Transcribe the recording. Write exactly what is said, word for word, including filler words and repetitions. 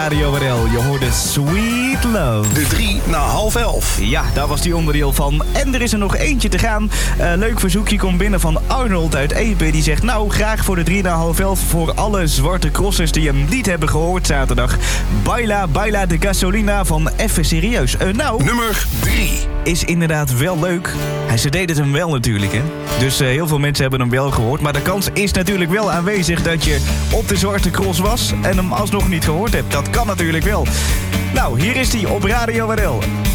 Radio R L. Je hoorde Sweet Love. De drie na half elf. Ja, daar was die onderdeel van. En er is er nog eentje te gaan. Uh, leuk verzoekje komt binnen van Arnold uit Epe. Die zegt, nou, graag voor de drie na half elf... voor alle zwarte crossers die hem niet hebben gehoord zaterdag. Baila, baila de gasolina van Even Serieus. Uh, nou... Nummer drie. Is inderdaad wel leuk. Hij, ze deed het hem wel natuurlijk, hè. Dus uh, heel veel mensen hebben hem wel gehoord. Maar de kans is natuurlijk wel aanwezig dat je op de zwarte cross was... en hem alsnog niet gehoord hebt. Dat kan natuurlijk wel. Nou, hier is hij op Radio R L.